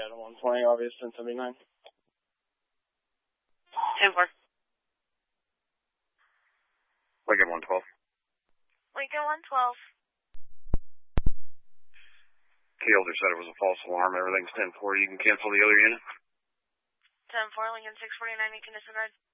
item 120, obvious 1079. 10-4. Lincoln 112. Lincoln 112. Keelder said it was a false alarm. Everything's 10-4. You can cancel the other unit. 10-4, Lincoln 649, you can disregard.